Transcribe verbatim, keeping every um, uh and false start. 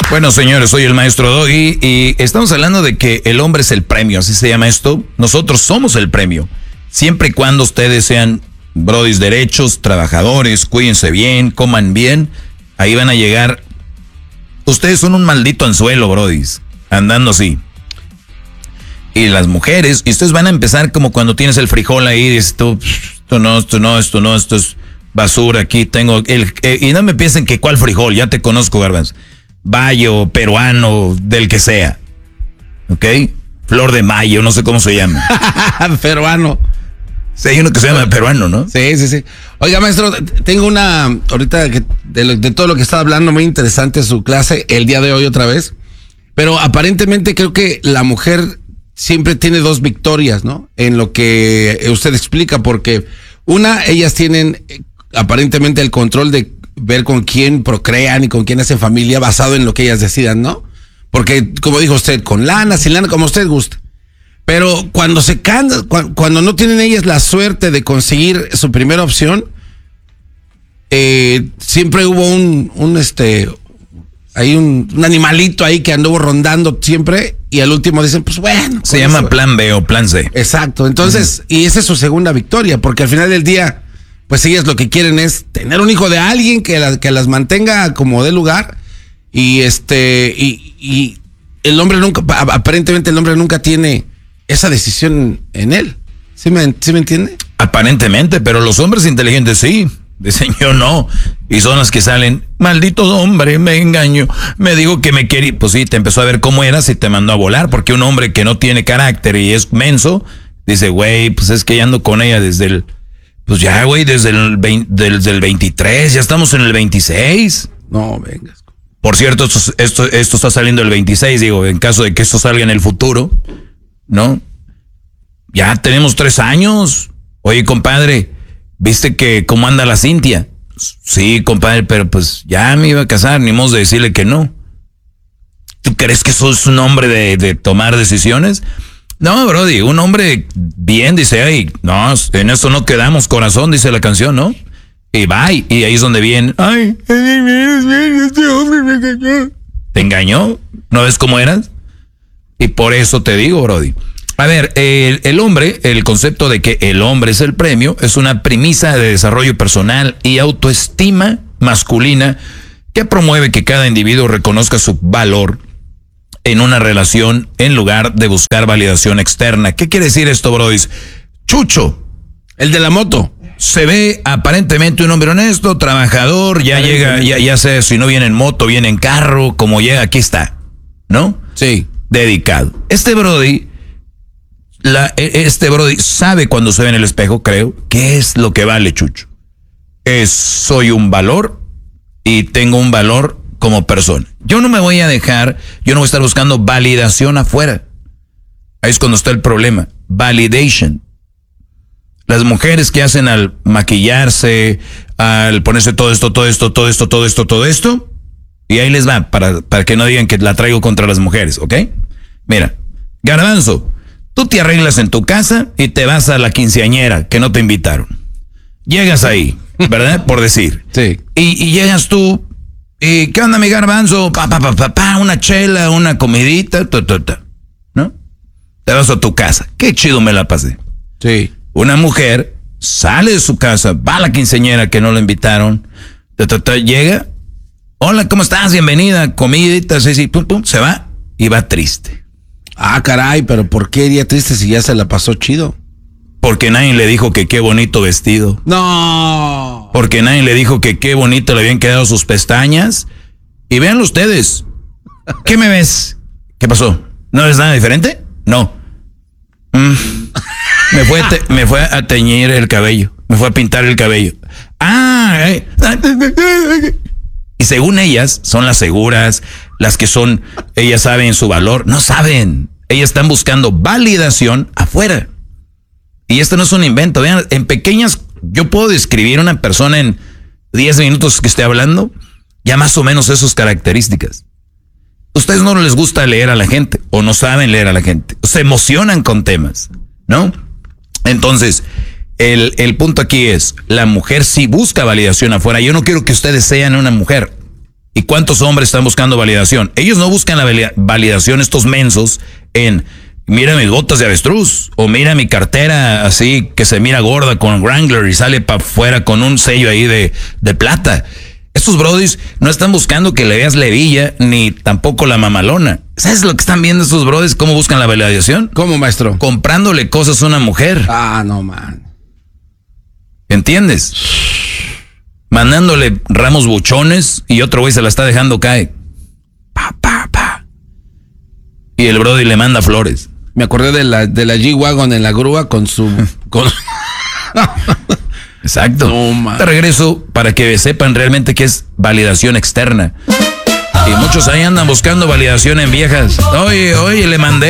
Bueno, señores, soy el maestro Doggy y estamos hablando de que el hombre es el premio, así se llama esto. Nosotros somos el premio. Siempre y cuando ustedes sean brodis derechos, trabajadores, cuídense bien, coman bien, ahí van a llegar. Ustedes son un maldito anzuelo, brodis, andando así. Y las mujeres, y ustedes van a empezar como cuando tienes el frijol ahí, y dices tú, esto no, esto no, esto no, esto es basura, aquí tengo el, eh, y no me piensen que cuál frijol, ya te conozco, Garbanzo. Bayo, peruano, del que sea. ¿Ok? Flor de mayo, no sé cómo se llama. Peruano. Sí, hay uno que se llama peruano, ¿no? Sí, sí, sí. Oiga, maestro, tengo una, ahorita que de, lo, de todo lo que está hablando, muy interesante su clase el día de hoy otra vez. Pero aparentemente creo que la mujer siempre tiene dos victorias, ¿no? En lo que usted explica, porque una, ellas tienen aparentemente el control de ver con quién procrean y con quién hacen familia basado en lo que ellas decidan, ¿no? Porque, como dijo usted, con lana, sin lana, como usted guste. Pero cuando se cansan, cuando, cuando no tienen ellas la suerte de conseguir su primera opción, eh, siempre hubo un, un este, hay un, un animalito ahí que anduvo rondando siempre y al último dicen, pues bueno. Se llama eso, plan B o plan C. Exacto, entonces, uh-huh. Y esa es su segunda victoria, porque al final del día, pues ellas lo que quieren es tener un hijo de alguien que, la, que las mantenga como de lugar y este y, y el hombre nunca, aparentemente el hombre nunca tiene esa decisión en él. ¿Sí me, sí me entiende? Aparentemente, pero los hombres inteligentes sí, dicen yo no. Y son las que salen, maldito hombre, me engañó, me dijo que me quería. Pues sí, te empezó a ver cómo eras y te mandó a volar, porque un hombre que no tiene carácter y es menso, dice, güey, pues es que ya ando con ella desde el... Pues ya, güey, desde el, veinte, desde el veintitrés, ya estamos en el veintiséis. No, venga. Por cierto, esto, esto, esto está saliendo el veintiséis, digo, en caso de que esto salga en el futuro, ¿no? Ya tenemos tres años. Oye, compadre, ¿viste que cómo anda la Cintia? Sí, compadre, pero pues ya me iba a casar, ni modo de decirle que no. ¿Tú crees que sos un hombre de, de tomar decisiones? No, brody, un hombre bien dice, ay, no, en eso no quedamos, corazón, dice la canción, ¿no? Y bye, y ahí es donde viene, ay, este hombre me engañó. ¿Te engañó? ¿No ves cómo eras? Y por eso te digo, brody. A ver, el, el hombre, el concepto de que el hombre es el premio, es una premisa de desarrollo personal y autoestima masculina que promueve que cada individuo reconozca su valor en una relación en lugar de buscar validación externa. ¿Qué quiere decir esto, brodis? Chucho, el de la moto, se ve aparentemente un hombre honesto, trabajador, ya llega, ya, ya sé si no viene en moto, viene en carro, como llega, aquí está, ¿no? Sí. Dedicado. Este brody, la, este brody sabe cuando se ve en el espejo, creo, qué es lo que vale, Chucho. Es, soy un valor y tengo un valor como persona. Yo no me voy a dejar, yo no voy a estar buscando validación afuera. Ahí es cuando está el problema. Validation. Las mujeres que hacen al maquillarse, al ponerse todo esto, todo esto, todo esto, todo esto, todo esto, y ahí les va, para, para que no digan que la traigo contra las mujeres, ¿ok? Mira, Garbanzo, tú te arreglas en tu casa y te vas a la quinceañera que no te invitaron. Llegas ahí, ¿verdad? Por decir. Sí. Y, y llegas tú, y ¿qué onda, mi Garbanzo? Pa, pa, pa, pa, pa, una chela, una comidita, ta, ta, ta, ¿no? Te vas a tu casa. Qué chido me la pasé. Sí. Una mujer sale de su casa, va a la quinceañera que no la invitaron, ta, ta, ta, llega, hola, ¿cómo estás? Bienvenida, comidita, sí, sí, pum, pum, se va y va triste. Ah, caray, pero ¿por qué iría triste si ya se la pasó chido? Porque nadie le dijo que qué bonito vestido. No. Porque nadie le dijo que qué bonito le habían quedado sus pestañas. Y véanlo ustedes. ¿Qué me ves? ¿Qué pasó? ¿No ves nada diferente? No. Mm. Me fue, te, me fue a teñir el cabello. Me fue a pintar el cabello. Ah. Eh. Y según ellas, son las seguras, las que son, ellas saben su valor. No saben. Ellas están buscando validación afuera. Y esto no es un invento. Vean, en pequeñas, yo puedo describir a una persona en diez minutos que esté hablando, ya más o menos esas características. Ustedes no les gusta leer a la gente, o no saben leer a la gente, se emocionan con temas, ¿no? Entonces, el, el punto aquí es, la mujer sí busca validación afuera. Yo no quiero que ustedes sean una mujer. ¿Y cuántos hombres están buscando validación? Ellos no buscan la validación, estos mensos, en mira mis botas de avestruz, o mira mi cartera así que se mira gorda con Wrangler y sale para afuera con un sello ahí de, de plata. Estos brodis no están buscando que le veas la hebilla ni tampoco la mamalona. ¿Sabes lo que están viendo estos brodis? ¿Cómo buscan la validación? ¿Cómo, maestro? Comprándole cosas a una mujer. Ah, no, man. ¿Entiendes? Mandándole ramos buchones y otro güey se la está dejando caer. Pa, pa, pa. Y el brody le manda flores. Me acordé de la, de la G-Wagon en la grúa con su... con... Exacto. No, man. Te regreso para que sepan realmente qué es validación externa. Y muchos ahí andan buscando validación en viejas. Oye, oye, le mandé